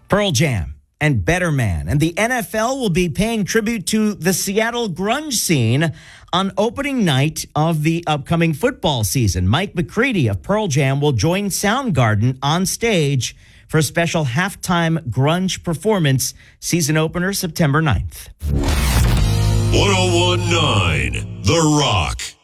Pearl Jam and Better Man and the NFL will be paying tribute to the Seattle grunge scene on opening night of the upcoming football season. Mike McCready of Pearl Jam will join Soundgarden on stage for a special halftime grunge performance. Season opener September 9th. 1019 The Rock.